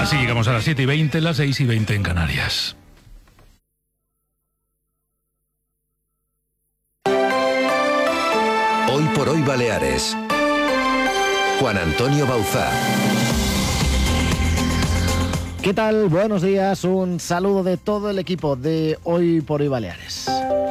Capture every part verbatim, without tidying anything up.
Así llegamos a las siete y veinte, las seis y veinte en Canarias. Hoy por hoy Baleares. Juan Antonio Bauzá. ¿Qué tal? Buenos días, un saludo de todo el equipo de Hoy por Hoy Baleares.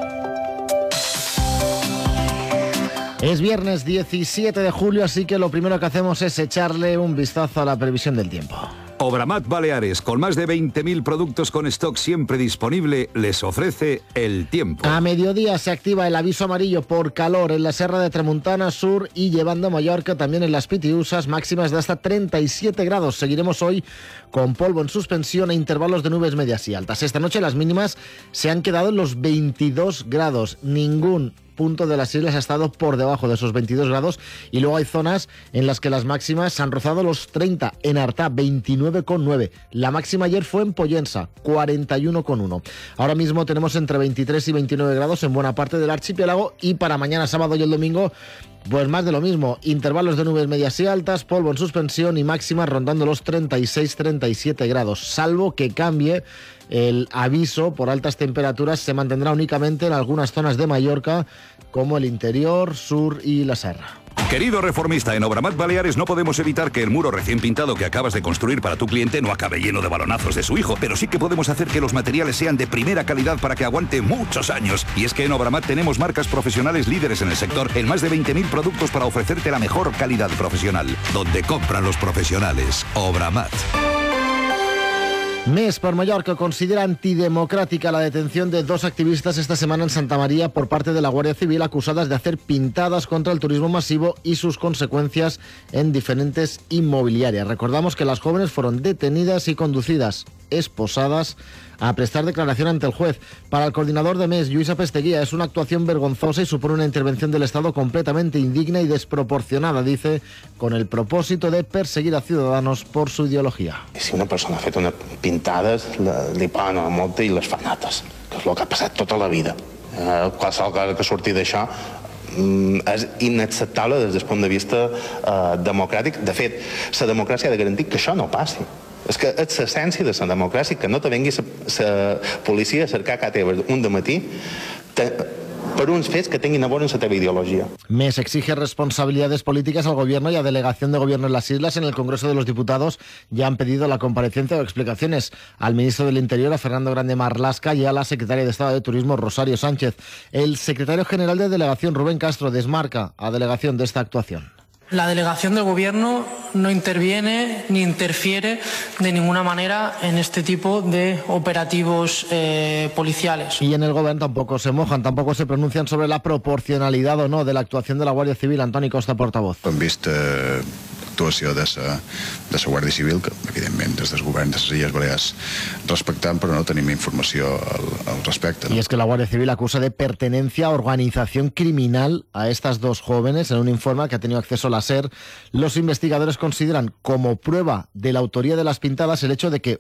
Es viernes diecisiete de julio, así que lo primero que hacemos es echarle un vistazo a la previsión del tiempo. Obramat Baleares, con más de veinte mil productos con stock siempre disponible, les ofrece el tiempo. A mediodía se activa el aviso amarillo por calor en la Serra de Tramuntana Sur y llevando a Mallorca, también en las Pitiusas, máximas de hasta treinta y siete grados. Seguiremos hoy con polvo en suspensión e intervalos de nubes medias y altas. Esta noche las mínimas se han quedado en los veintidós grados. Ningún punto de las islas ha estado por debajo de esos veintidós grados y luego hay zonas en las que las máximas han rozado los treinta. En Artà, veintinueve coma nueve. La máxima ayer fue en Pollensa, cuarenta y uno coma uno. Ahora mismo tenemos entre veintitrés y veintinueve grados en buena parte del archipiélago y para mañana sábado y el domingo pues más de lo mismo, intervalos de nubes medias y altas, polvo en suspensión y máximas rondando los treinta y seis a treinta y siete grados, salvo que cambie el aviso por altas temperaturas. Se mantendrá únicamente en algunas zonas de Mallorca, como el interior, sur y la Serra. Querido reformista, en Obramat Baleares no podemos evitar que el muro recién pintado que acabas de construir para tu cliente no acabe lleno de balonazos de su hijo, pero sí que podemos hacer que los materiales sean de primera calidad para que aguante muchos años. Y es que en Obramat tenemos marcas profesionales líderes en el sector, en más de veinte mil productos para ofrecerte la mejor calidad profesional. Donde compran los profesionales. Obramat. Més per Mallorca considera antidemocrática la detención de dos activistas esta semana en Santa María por parte de la Guardia Civil, acusadas de hacer pintadas contra el turismo masivo y sus consecuencias en diferentes inmobiliarias. Recordamos que las jóvenes fueron detenidas y conducidas, esposadas, a prestar declaración ante el juez. Para el coordinador de M E S, Lluís Apesteguía, es una actuación vergonzosa y supone una intervención del Estado completamente indigna y desproporcionada, dice, con el propósito de perseguir a ciudadanos por su ideología. Si una persona ha fet una pintades, li paguen a multa i les fan altres, que és el que ha passat tota la vida. Eh, qualsevol cosa que surti d'això és inacceptable des del punt de vista eh, democràtic. De fet, la democràcia ha de garantir que això no passi. És que és l'essència de la democràcia, que no te vengui la policia a cercar a teva un dematí per uns fets que tinguin a veure amb la teva ideologia. M E S exige responsabilidades políticas al gobierno y a delegación de gobierno en las islas. En el Congreso de los Diputados ya han pedido la comparecencia o explicaciones al ministro del Interior, a Fernando Grande Marlaska, y a la secretaria de Estado de Turismo, Rosario Sánchez. El secretario general de Delegación, Rubén Castro, desmarca a delegación de esta actuación. La delegación del Gobierno no interviene ni interfiere de ninguna manera en este tipo de operativos eh, policiales. Y en el Gobierno tampoco se mojan, tampoco se pronuncian sobre la proporcionalidad o no de la actuación de la Guardia Civil. Antoni Costa, portavoz. Hem vist eh, actuació de la de la Guàrdia Civil, que evidentment des del govern de les Illes Balears respectant, però no tenim informació al, al respecte. ¿no? Y es que la Guardia Civil acusa de pertenencia a organización criminal a estas dos jóvenes en un informe que ha tenido acceso a la SER. Los investigadores consideran como prueba de la autoría de las pintadas el hecho de que